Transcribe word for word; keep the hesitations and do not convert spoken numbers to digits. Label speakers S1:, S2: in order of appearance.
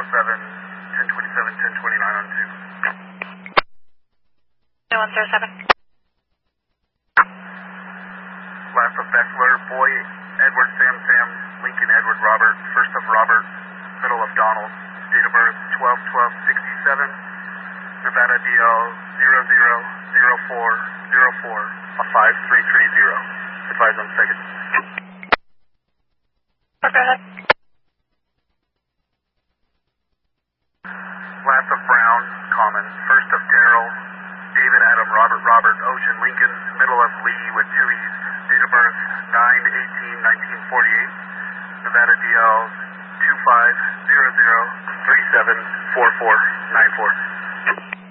S1: seven, ten twenty-seven, ten twenty-nine on two.
S2: No one zero seven.
S1: Last of Bessler, Boy, Edward, Sam, Sam, Lincoln, Edward, Robert, first of Robert, middle of Donald, date of birth twelve twelve sixty-seven, Nevada D L zero zero zero four zero four five three three zero. Advise on second.
S2: Go ahead.
S1: Last of Brown, common, first of Darrell, David, Adam, Robert, Robert, Ocean, Lincoln, middle of Lee with two E's, date of birth nine eighteen nineteen forty-eight, Nevada D L two five zero zero three seven four four nine four.